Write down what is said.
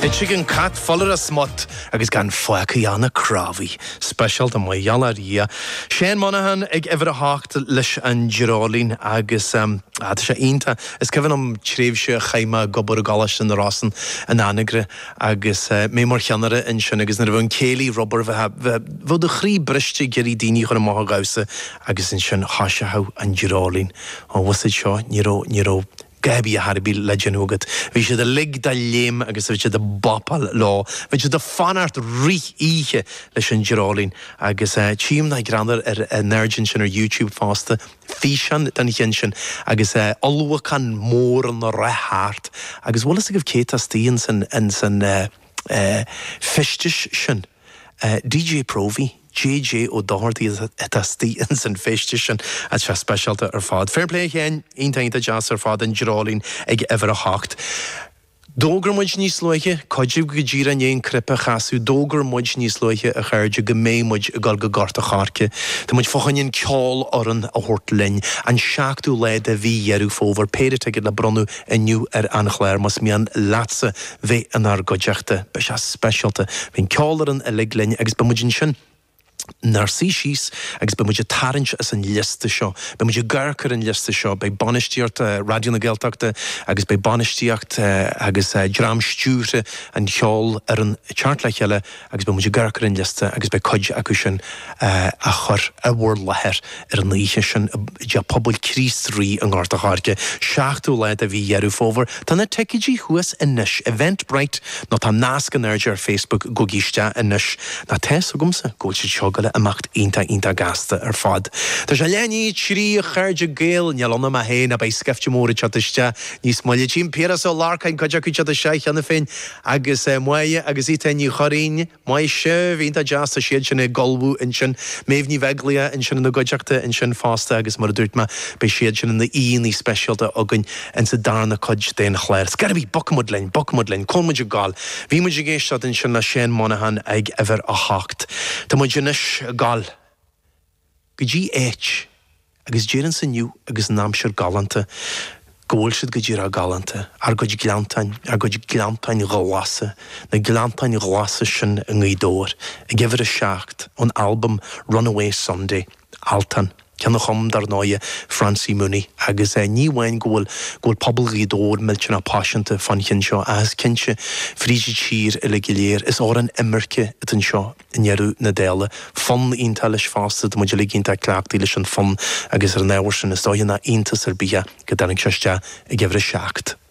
Chicken cat fuller a smut agus gan foicaíanna craví. Special to my yalaria. Shane Monaghan ag ever a hacht lish an Girolín agus sé inta is Kevin tréfse chaima gobor galas in the Rossen an anigre agus mé mar cheanare in sin agus na bhn céli Robert bfu de chrí bristi geri dini chun má gause agus in sin hasha an Girolín. On was it seo niro Gabi a harbi legenúgat. Vi sé de lig da léim agus vi sé de bopal lá. Vi sé de fanart rí ihe leis an Girolín agus tíim na grander nergin sin YouTube fásta físan dan ich sin agus alwa kan mór an rehart agus wala sig of Keta Steens en san fistish sin DJ Provi JJ O'Doherty is at a Steens and Festition at a special to our fad. Fair play again, ein time to jazz our fad and Girolín ag ever a hacht. Dógur muid níos loiche, coidjib go gira nén cripa chasú, dógur muid níos loiche a chairde go mé muid a gal go garta charke. Tá muid fochan ceol oran a hort lin, an seachtú leid a bhí jerú fóver, péidir tegid le bronu iniu anachléir, mas mi an latsa bhé an ar godeachta, be se specialta, bhín ceol oran a lig lin, agus be muidin sin, Narcissus agus be muid tarint as an liste seo be muid garcar an liste seo be banisteart radio na Gaeltachta agus be banisteacht agus dram stúre an cheol an chartleile agus be muid garcar an liste agus be coid acu sin a chur a bhór lethir an líise sin ja pobl crísrí an gáta cháirce seachtú leid a bhí dhearú fóver tá na teiciidí chuas inis Eventbrite nó tá nascan airde ar Facebook go giste inis na tes a gumsa ggóil si seogala amacht inta gasta ar fad. Tá sé leanaí trí a chairde géal nealonna a héin a bei scefte móra chatiste níos moile tím péras ó larcain coideacu chatiste cheanna féin agus muaie agus itainní chorín mai se bhínta jazz a siad sin golbú in sin méhní veglia in sin na goideachta in sin fásta agus mar dúirt ma bei siad sin na íoní specialta agan in sa darna coid déan chléir. Scar bhí bocmodlein, conmuid a gáil. Bhí muid a géistead in sin na Shane Monaghan ag ever a hacht. Tá muid gal go dí éit agus déan san nniu agus námsir galanta ggóil siad go dtír a galanta ar go glantain ghlasa na glantain ghlasa sin an nghaidóir a gifir a seacht an album Runaway Sunday altan Ceanna chum dar náide Francie Mooney agus níhain ggóil pobl ghidóir miltena páisianta fan chin seo as cinse frídi tír i le giléir is á an imirce it an seo inhearú na déile fan ionta leis fásta do muidir le ginta cleachtaí leis an fan agus ar an éhar sin is dáine na iontas ar bia go danig seiste i gibhir a seacht.